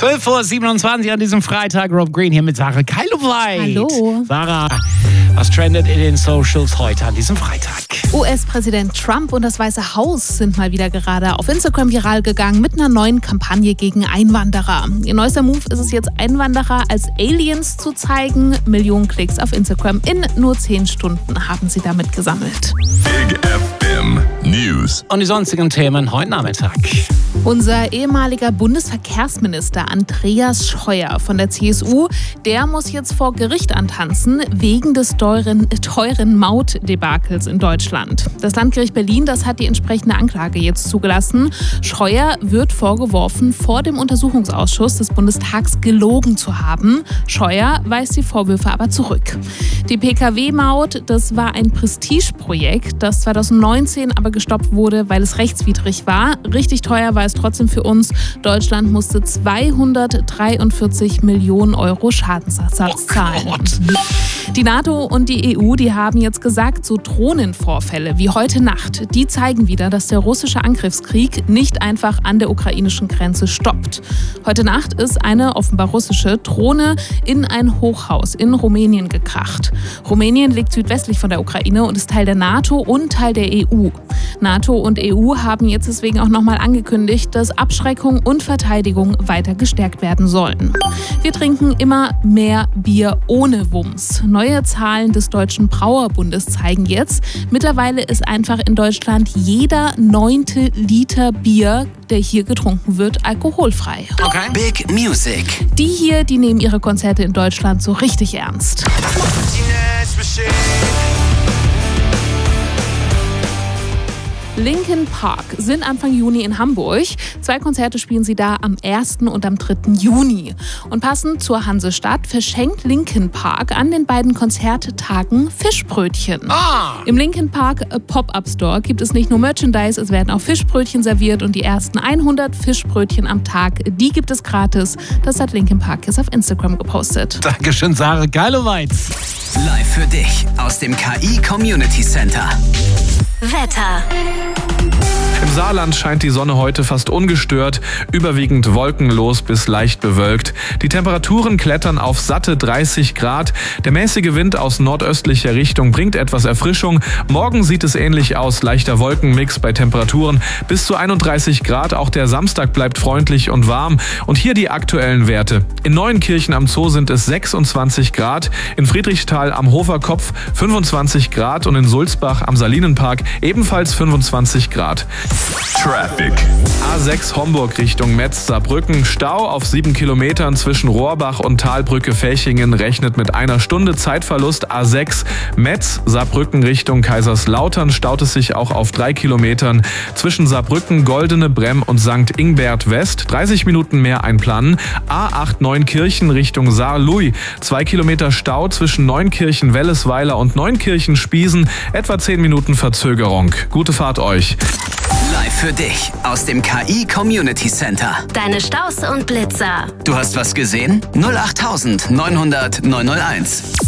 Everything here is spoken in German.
12:27 Uhr an diesem Freitag. Rob Green hier mit Sarah Keiloweit. Hallo. Sarah, was trendet in den Socials heute an diesem Freitag? US-Präsident Trump und das Weiße Haus sind mal wieder gerade auf Instagram viral gegangen mit einer neuen Kampagne gegen Einwanderer. Ihr neuester Move ist es jetzt, Einwanderer als Aliens zu zeigen. Millionen Klicks auf Instagram in nur 10 Stunden haben sie damit gesammelt. Big FM News. Und die sonstigen Themen heute Nachmittag. Unser ehemaliger Bundesverkehrsminister Andreas Scheuer von der CSU, der muss jetzt vor Gericht antanzen wegen des teuren Mautdebakels in Deutschland. Das Landgericht Berlin, das hat die entsprechende Anklage jetzt zugelassen. Scheuer wird vorgeworfen, vor dem Untersuchungsausschuss des Bundestags gelogen zu haben. Scheuer weist die Vorwürfe aber zurück. Die Pkw-Maut, das war ein Prestigeprojekt, das 2019 aber gestoppt wurde, weil es rechtswidrig war. Richtig teuer war es trotzdem für uns. Deutschland musste 243 Millionen Euro Schadensersatz zahlen. Die NATO und die EU, die haben jetzt gesagt, so Drohnenvorfälle wie heute Nacht, die zeigen wieder, dass der russische Angriffskrieg nicht einfach an der ukrainischen Grenze stoppt. Heute Nacht ist eine offenbar russische Drohne in ein Hochhaus in Rumänien gekracht. Rumänien liegt südwestlich von der Ukraine und ist Teil der NATO und Teil der EU. NATO und EU haben jetzt deswegen auch nochmal angekündigt, dass Abschreckung und Verteidigung weiter gestärkt werden sollen. Wir trinken immer mehr Bier ohne Wumms. Neue Zahlen des Deutschen Brauerbundes zeigen jetzt, mittlerweile ist einfach in Deutschland jeder 9. Liter Bier, der hier getrunken wird, alkoholfrei. Okay. Big Music. Die hier, die nehmen ihre Konzerte in Deutschland so richtig ernst. Linkin Park sind Anfang Juni in Hamburg. 2 Konzerte spielen sie da am 1. und am 3. Juni. Und passend zur Hansestadt verschenkt Linkin Park an den beiden Konzerttagen Fischbrötchen. Im Linkin Park Pop-Up Store gibt es nicht nur Merchandise, es werden auch Fischbrötchen serviert und die ersten 100 Fischbrötchen am Tag, die gibt es gratis. Das hat Linkin Park jetzt auf Instagram gepostet. Dankeschön, Sarah Keiloweit. Live für dich aus dem KI Community Center. Wetter. Im Saarland scheint die Sonne heute fast ungestört, überwiegend wolkenlos bis leicht bewölkt. Die Temperaturen klettern auf satte 30 Grad. Der mäßige Wind aus nordöstlicher Richtung bringt etwas Erfrischung. Morgen sieht es ähnlich aus, leichter Wolkenmix bei Temperaturen bis zu 31 Grad. Auch der Samstag bleibt freundlich und warm. Und hier die aktuellen Werte. In Neuenkirchen am Zoo sind es 26 Grad, in Friedrichsthal am Hoferkopf 25 Grad und in Sulzbach am Salinenpark ebenfalls 25 Grad. Traffic. A6 Homburg Richtung Metz-Saarbrücken. Stau auf 7 Kilometern zwischen Rohrbach und Talbrücke-Fechingen rechnet mit 1 Stunde Zeitverlust. A6 Metz-Saarbrücken Richtung Kaiserslautern staut es sich auch auf 3 Kilometern zwischen Saarbrücken, Goldene, Bremm und St. Ingbert West. 30 Minuten mehr einplanen. A8 Neunkirchen Richtung Saarlouis. 2 Kilometer Stau zwischen Neunkirchen, Wellesweiler und Neunkirchen, Spiesen. Etwa 10 Minuten Verzögerung. Gute Fahrt euch. Live für dich aus dem KI Community Center. Deine Staus und Blitzer. Du hast was gesehen? 08900 901.